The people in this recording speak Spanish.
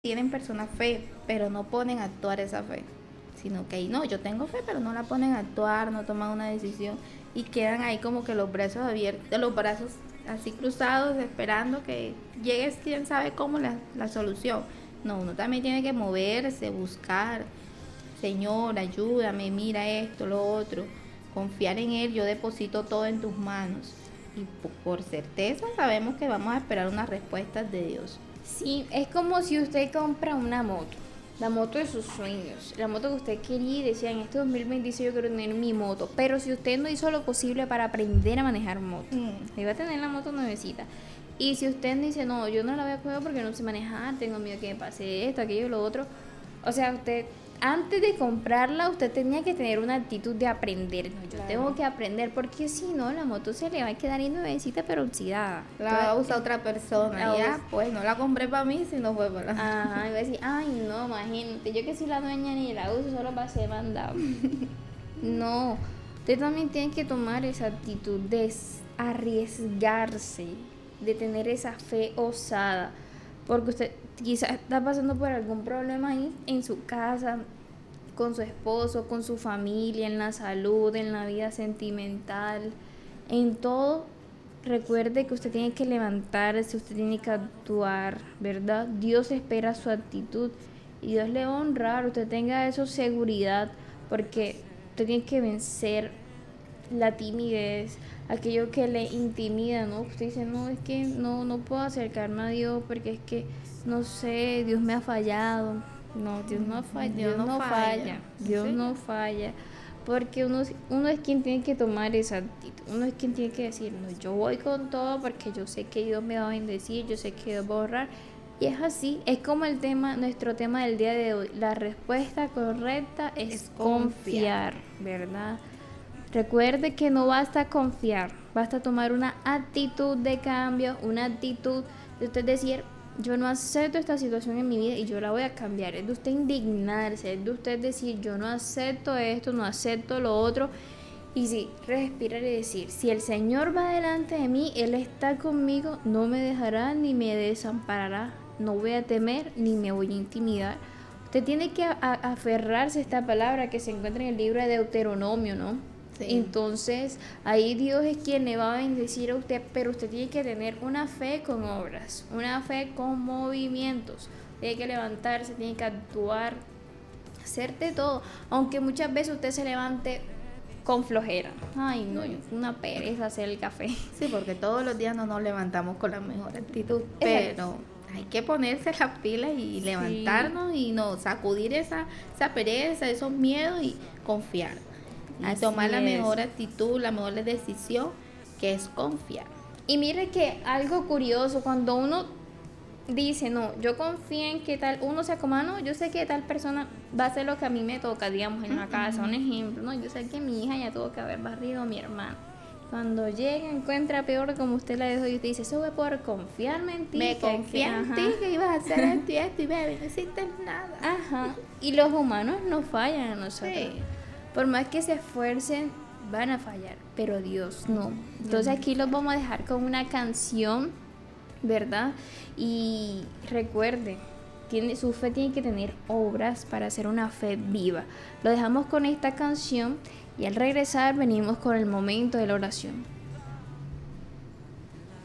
tienen personas fe, pero no ponen a actuar esa fe, sino que no, yo tengo fe, pero no la ponen a actuar, no toman una decisión y quedan ahí como que los brazos abiertos, los brazos así cruzados, esperando que llegue quién sabe cómo la solución. No, uno también tiene que moverse, buscar, Señor, ayúdame, mira esto, lo otro, confiar en Él, yo deposito todo en tus manos. Y por certeza sabemos que vamos a esperar unas respuestas de Dios. Sí, es como si usted compra una moto, la moto de sus sueños, la moto que usted quería y decía, en este 2026 yo quiero tener mi moto, pero si usted no hizo lo posible para aprender a manejar moto, iba a tener la moto nuevecita. Y si usted dice, no, yo no la voy a coger porque no sé manejar, tengo miedo que me pase esto, aquello, lo otro, o sea, usted, antes de comprarla, usted tenía que tener una actitud de aprender. No, yo Claro. tengo que aprender porque si no, la moto se le va a quedar ahí nuevecita pero oxidada. La va a usar otra persona, ya, pues no la compré para mí, sino fue para la... Ajá, iba a decir, ay no, imagínate, yo que soy la dueña ni la uso, solo para ser mandado. No, usted también tiene que tomar esa actitud de arriesgarse, de tener esa fe osada, porque usted quizás está pasando por algún problema ahí en su casa, con su esposo, con su familia, en la salud, en la vida sentimental, en todo. Recuerde que usted tiene que levantarse, usted tiene que actuar, ¿verdad? Dios espera su actitud y Dios le va a honrar, usted tenga eso seguridad, porque usted tiene que vencer la timidez, aquello que le intimida, ¿no? Usted dice, no, es que no puedo acercarme a Dios porque es que, no sé, Dios me ha fallado. No, Dios no falla, Dios no falla, Dios no falla, porque uno es quien tiene que tomar esa actitud, uno es quien tiene que decir, no, yo voy con todo porque yo sé que Dios me va a bendecir, yo sé que Dios va a ahorrar, y es así, es como el tema, nuestro tema del día de hoy, la respuesta correcta es confiar, ¿verdad? Recuerde que no basta confiar, basta tomar una actitud de cambio, una actitud de usted decir, yo no acepto esta situación en mi vida y yo la voy a cambiar. Es de usted indignarse, es de usted decir, yo no acepto esto, no acepto lo otro. Y sí, respirar y decir, si el Señor va delante de mí, Él está conmigo, no me dejará ni me desamparará, no voy a temer ni me voy a intimidar. Usted tiene que aferrarse a esta palabra que se encuentra en el libro de Deuteronomio, ¿no? Sí. Entonces, ahí Dios es quien le va a bendecir a usted, pero usted tiene que tener una fe con obras, una fe con movimientos. Tiene que levantarse, tiene que actuar, hacerte todo, aunque muchas veces usted se levante con flojera. Ay, no, una pereza hacer el café. Sí, porque todos los días no nos levantamos con la mejor actitud, pero hay que ponerse las pilas y levantarnos y no sacudir esa pereza, esos miedos y confiar. A tomar la mejor actitud, la mejor decisión, que es confiar. Y mire que algo curioso, cuando uno dice, no, yo confío en que tal, uno se acoma, no, yo sé que tal persona va a hacer lo que a mí me toca, digamos, en la casa, un ejemplo, no, yo sé que mi hija ya tuvo que haber barrido a mi hermano. Cuando llega, encuentra peor como usted la dejó y usted dice, eso fue por confiarme en ti. Me confié en ti que ibas a hacer esto y esto y baby, no hiciste nada. Ajá, y los humanos no fallan a nosotros. Sí. Por más que se esfuercen, van a fallar, pero Dios no. Entonces aquí los vamos a dejar con una canción, ¿verdad? Y recuerde, su fe tiene que tener obras para hacer una fe viva. Lo dejamos con esta canción y al regresar venimos con el momento de la oración.